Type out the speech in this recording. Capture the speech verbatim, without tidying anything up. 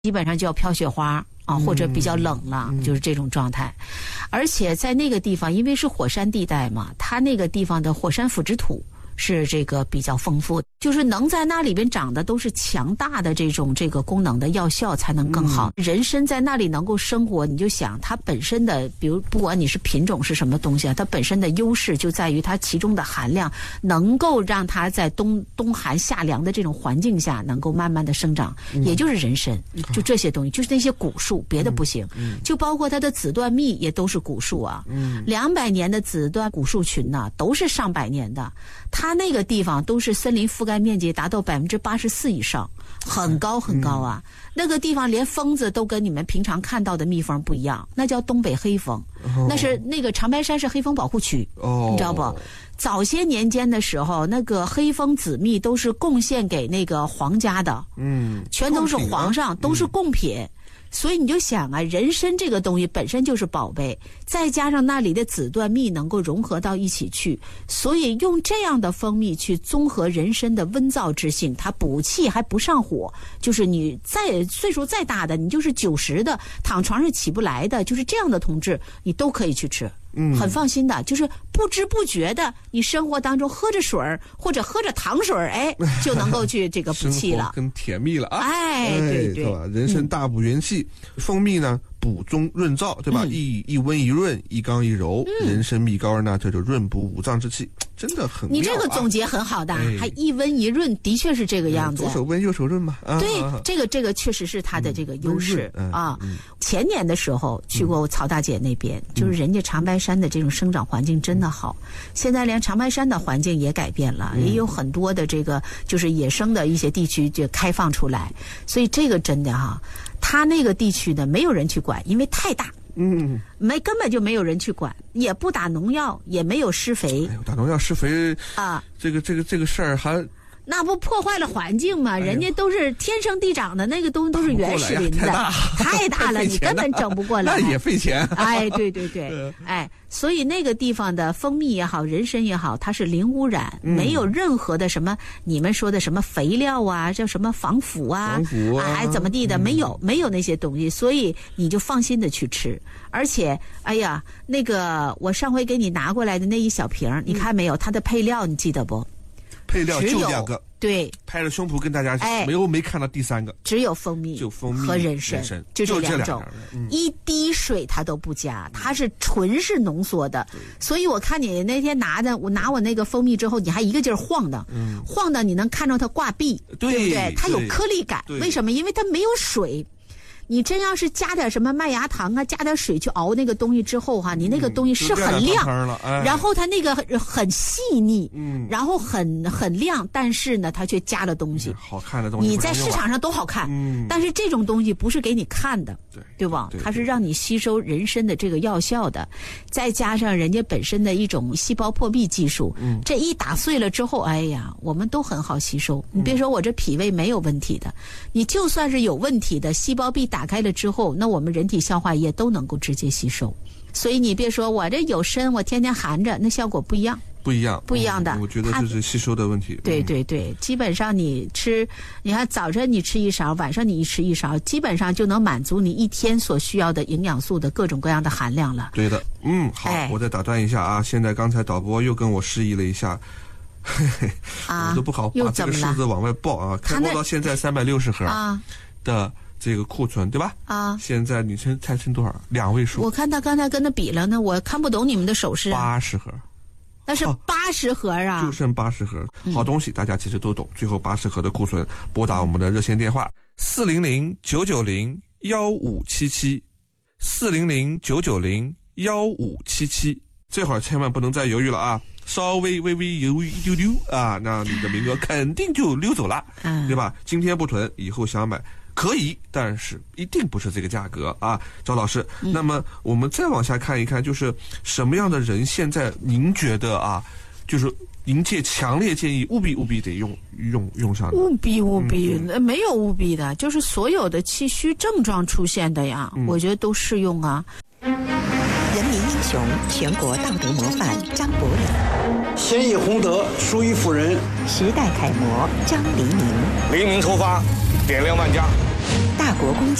基本上就要飘雪花啊，或者比较冷了，嗯、就是这种状态。而且在那个地方，因为是火山地带嘛，它那个地方的火山腐殖土是这个比较丰富，就是能在那里边长的都是强大的这种这个功能的药效才能更好。嗯、人参在那里能够生活，你就想它本身的，比如不管你是品种是什么东西啊，它本身的优势就在于它其中的含量能够让它在冬冬寒夏凉的这种环境下能够慢慢的生长，嗯、也就是人参，就这些东西，就是那些古树，别的不行。嗯嗯、就包括它的紫椴蜜也都是古树啊，两百、嗯、年的紫椴古树群呢、啊，都是上百年的。它那个地方都是森林覆盖面积达到百分之八十四以上，很高很高啊！嗯、那个地方连蜂子都跟你们平常看到的蜜蜂不一样，那叫东北黑蜂，哦、那是那个长白山是黑蜂保护区，哦、你知道不？早些年间的时候，那个黑蜂紫蜜都是贡献给那个皇家的，嗯，全都是皇上，都是贡品。嗯所以你就想啊，人参这个东西本身就是宝贝，再加上那里的紫椴蜜能够融合到一起去，所以用这样的蜂蜜去综合人参的温燥之性，它补气还不上火，就是你再岁数再大的，你就是九十的，躺床上起不来的，就是这样的同志，你都可以去吃。嗯，很放心的，就是不知不觉的，你生活当中喝着水儿或者喝着糖水儿，哎，就能够去这个补气了， 更甜蜜了啊！ 哎，对对， 吧？人参大补元气，嗯、蜂蜜呢补中润燥，对吧？嗯、一一温一润，一刚一柔，嗯、人参蜜膏呢，这就润补五脏之气，真的很妙啊。 你这个总结很好的，哎、还一温一润，的确是这个样子。 左手温，右手润嘛。啊、 对，啊、这个这个确实是它的这个优势、嗯、啊。嗯、前年的时候去过曹大姐那边，嗯、就是人家长白山的这种生长环境真的好，嗯、现在连长白山的环境也改变了，嗯、也有很多的这个就是野生的一些地区就开放出来，所以这个真的哈、啊，他那个地区呢没有人去管，因为太大。嗯，没根本就没有人去管，也不打农药，也没有施肥。 哎呦，打农药施肥啊，这个这个这个事儿还。 那不破坏了环境吗？人家都是天生地长的，那个东西都是原始林的，太大了，你根本整不过来。 那也费钱。 哎，对对对，哎，所以那个地方的蜂蜜也好，人参也好，它是零污染，嗯、没有任何的什么你们说的什么肥料啊，叫什么防腐啊， 防腐啊， 哎，怎么地的，嗯、没有没有那些东西，所以你就放心的去吃。而且，哎呀，那个我上回给你拿过来的那一小瓶，嗯、你看没有？它的配料你记得不？ 配料就两个， 对， 拍着胸脯跟大家，哎，没有没看到第三个， 只有蜂蜜， 就蜂蜜和人参，就这两种，嗯、一滴水它都不加，它是纯是浓缩的，所以我看你那天拿的，我拿我那个蜂蜜之后，你还一个劲儿晃的，嗯、晃的你能看到它挂壁， 对, 对不对？它有颗粒感，为什么？因为它没有水。你真要是加点什么麦芽糖啊，加点水去熬那个东西之后哈、啊，你那个东西是很亮， 嗯哎、 然后它那个很细腻，嗯，然后很很亮，但是呢，它却加了东西， 嗯、好看的东西， 你在市场上都好看，嗯，但是这种东西不是给你看的，对对吧？对对对，它是让你吸收人参的这个药效的，再加上人家本身的一种细胞破壁技术，嗯，这一打碎了之后，哎呀，我们都很好吸收。你别说我这脾胃没有问题的，你就算是有问题的，细胞壁打。打开了之后，那我们人体消化液都能够直接吸收，所以你别说我这有参，我天天含着，那效果不一样， 不一样， 不一样的。 嗯、我觉得这是吸收的问题。 对对对，基本上你吃，你看早晨你吃一勺，晚上你一吃一勺，基本上就能满足你一天所需要的营养素的各种各样的含量了。 对的，嗯，好，哎、我再打断一下啊，现在刚才导播又跟我示意了一下。嘿嘿，啊、我都不好把这个数字往外报啊！开播到现在三百六十盒的这个库存，对吧？啊，现在你猜猜剩多少？两位数。 我看他刚才跟他比了呢，我看不懂你们的手势。 八十盒， 那是八十盒啊！ 就剩八十盒，好东西大家其实都懂。最后八十盒的库存，拨打我们的热线电话四零零九九零幺五七七，四零零九九零幺五七七。这会儿千万不能再犹豫了啊！稍微微微犹豫一丢丢啊，那你的名额肯定就溜走了，嗯、对吧？今天不囤，以后想买可以，但是一定不是这个价格啊，赵老师。嗯、那么我们再往下看一看，就是什么样的人现在您觉得啊，就是您界强烈建议务必务必得用用用上？ 务必务必，嗯、没有务必的，就是所有的气虚症状出现的呀，嗯、我觉得都适用啊。 人民英雄，全国道德模范张伯礼， 先以洪德，殊于辅仁， 时代楷模张黎明， 黎明出发，点亮万家。 大国公